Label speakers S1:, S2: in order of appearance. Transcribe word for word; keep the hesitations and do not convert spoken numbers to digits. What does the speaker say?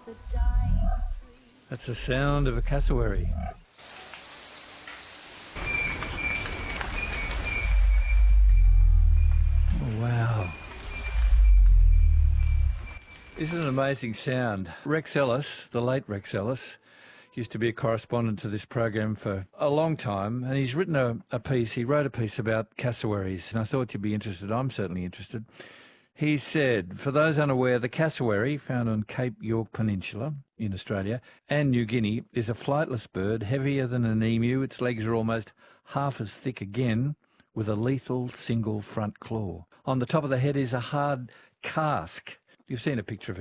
S1: That's the sound of a cassowary. Oh, wow. Isn't it an amazing sound? Rex Ellis, the late Rex Ellis, used to be a correspondent to this program for a long time, and he's written a, a piece, he wrote a piece about cassowaries, and I thought you'd be interested. I'm certainly interested. He said, for those unaware, the cassowary, found on Cape York Peninsula in Australia and New Guinea, is a flightless bird, heavier than an emu. Its legs are almost half as thick again, with a lethal single front claw. On the top of the head is a hard casque. You've seen a picture of